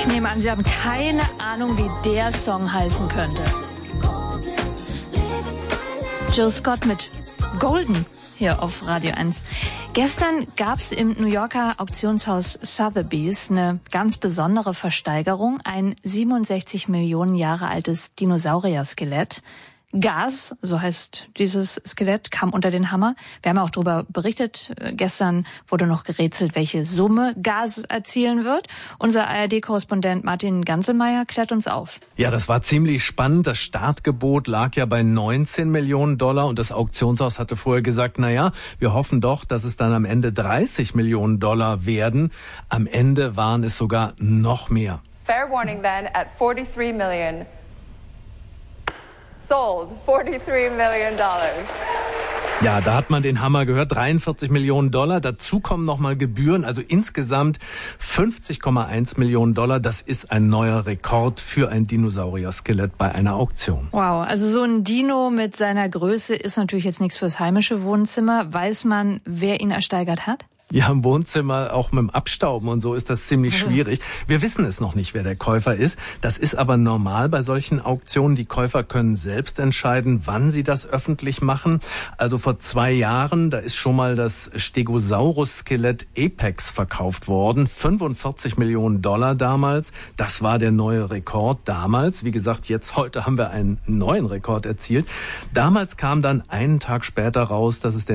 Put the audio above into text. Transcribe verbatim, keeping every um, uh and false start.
Ich nehme an, Sie haben keine Ahnung, wie der Song heißen könnte. Jill Scott mit Golden hier auf Radio eins. Gestern gab es im New Yorker Auktionshaus Sotheby's eine ganz besondere Versteigerung. Ein siebenundsechzig Millionen Jahre altes Dinosaurier-Skelett. Gas, so heißt dieses Skelett, kam unter den Hammer. Wir haben auch darüber berichtet. Gestern wurde noch gerätselt, welche Summe Gas erzielen wird. Unser A R D-Korrespondent Martin Ganselmeier klärt uns auf. Ja, das war ziemlich spannend. Das Startgebot lag ja bei neunzehn Millionen Dollar und das Auktionshaus hatte vorher gesagt, na ja, wir hoffen doch, dass es dann am Ende dreißig Millionen Dollar werden. Am Ende waren es sogar noch mehr. Fair warning then at forty-three million. Sold forty-three million dollars. Ja, da hat man den Hammer gehört, dreiundvierzig Millionen Dollar. Dazu kommen nochmal Gebühren, also insgesamt fünfzig Komma eins Millionen Dollar. Das ist ein neuer Rekord für ein Dinosaurier-Skelett bei einer Auktion. Wow, also so ein Dino mit seiner Größe ist natürlich jetzt nichts fürs heimische Wohnzimmer. Weiß man, wer ihn ersteigert hat? Ja, im Wohnzimmer, auch mit dem Abstauben und so ist das ziemlich schwierig. Wir wissen es noch nicht, wer der Käufer ist. Das ist aber normal bei solchen Auktionen. Die Käufer können selbst entscheiden, wann sie das öffentlich machen. Also vor zwei Jahren, da ist schon mal das Stegosaurus-Skelett Apex verkauft worden. fünfundvierzig Millionen Dollar damals. Das war der neue Rekord damals. Wie gesagt, jetzt heute haben wir einen neuen Rekord erzielt. Damals kam dann einen Tag später raus, dass es der